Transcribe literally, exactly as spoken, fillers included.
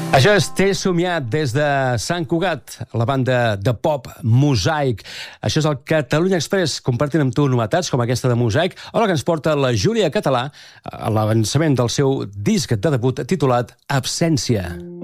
Això és T'he somiat des de Sant Cugat, la banda de pop Mosaic. Això és el Catalunya Express, compartint amb tu novetats com aquesta de Mosaic, o la que ens porta la Júlia Català a l'avançament del seu disc de debut titulat Absència.